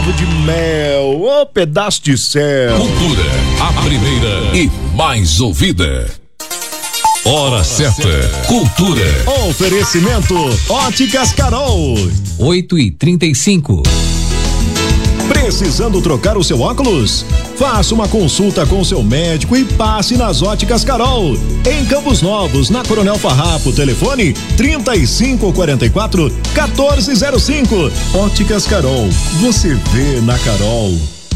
cravo de mel, ô pedaço de céu. Cultura, a primeira e mais ouvida. Hora certa, cultura. Oferecimento Óticas Carol. 8h35. Precisando trocar o seu óculos? Faça uma consulta com seu médico e passe nas Óticas Carol. Em Campos Novos, na Coronel Farrapo, telefone 3544-1405. Óticas Carol, você vê na Carol.